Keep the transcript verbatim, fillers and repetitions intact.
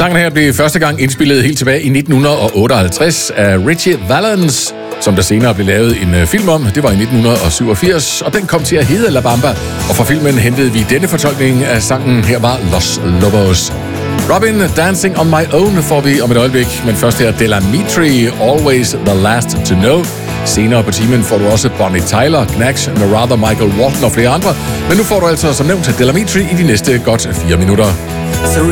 Sangen her blev første gang indspillet helt tilbage i nitten otteoghalvtreds af Ritchie Valens, som der senere blev lavet en film om. Det var i nitten syvogfirs, og den kom til at hedde La Bamba. Og fra filmen hentede vi denne fortolkning af sangen. Her var Los Lobos. Robin, Dancing on My Own får vi om et øjeblik, men først her Del Amitri, Always the Last to Know. Senere på timen får du også Bonnie Tyler, Knack, Martha, Michael Walton og flere andre. Men nu får du altså som nævnt Del Amitri i de næste godt fire minutter. So